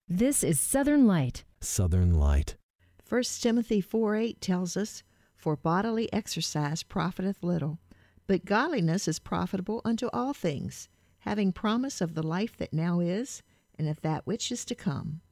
This is Southern Light. Southern Light. 1 Timothy 4:8 tells us, "For bodily exercise profiteth little, but godliness is profitable unto all things, having promise of the life that now is, and of that which is to come."